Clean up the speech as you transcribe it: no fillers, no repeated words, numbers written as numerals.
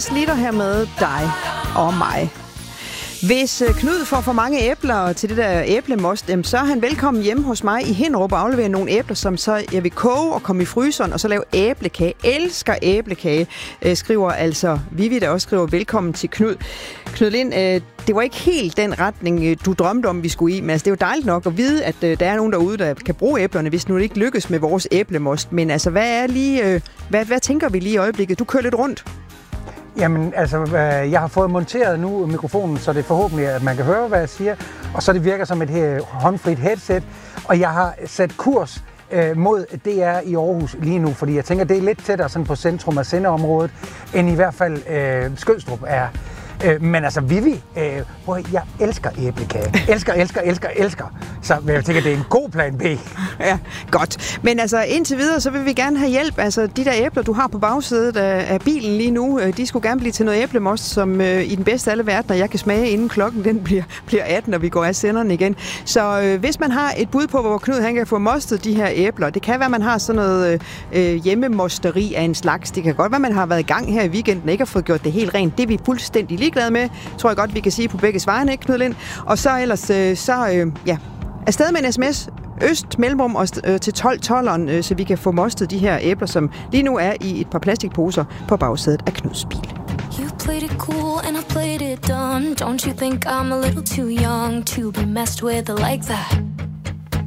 liter her med dig og mig. Hvis Knud får for mange æbler til det der æblemost, så er han velkommen hjemme hos mig i Hinderup og aflevere nogle æbler, som så jeg vil koge og komme i fryseren og så lave æblekage. Elsker æblekage, skriver altså Vivi, der også skriver velkommen til Knud. Knud Lind, det var ikke helt den retning, du drømte om, vi skulle i, men altså, det er jo dejligt nok at vide, at der er nogen derude, der kan bruge æblerne, hvis nu det ikke lykkes med vores æblemost. Men altså, hvad tænker vi lige i øjeblikket? Du kører lidt rundt. Jamen, altså, jeg har fået monteret nu mikrofonen, så det er forhåbentlig, at man kan høre, hvad jeg siger. Og så det virker som et håndfrit headset. Og jeg har sat kurs mod DR i Aarhus lige nu, fordi jeg tænker, det er lidt tættere sådan på centrum af sendeområdet, end i hvert fald Skødstrup er. Men altså, Vivi, jeg elsker æblekage. Elsker. Så jeg tænker, det er en god plan B. Ja, godt. Men altså, indtil videre, så vil vi gerne have hjælp. Altså, de der æbler, du har på bagsædet af bilen lige nu, de skulle gerne blive til noget æblemost, som i den bedste af alle verdener, jeg kan smage, inden klokken den bliver 18, og vi går af senderen igen. Så hvis man har et bud på, hvor Knud han kan få mostet de her æbler, det kan være, man har sådan noget hjemmemosteri af en slags. Det kan godt være, man har været i gang her i weekenden og ikke har fået gjort det helt rent. Det er vi fuldstændig ligeglade med, tror jeg godt, vi kan sige på begge vegne, ikke, Knud Lind? Og så ellers, afsted med en sms, øst mellemrum og til 12-12'eren, så vi kan få mostet de her æbler, som lige nu er i et par plastikposer på bagsædet af Knuds bil. You played it cool and I played it dumb. Don't you think I'm a little too young to be messed with like that?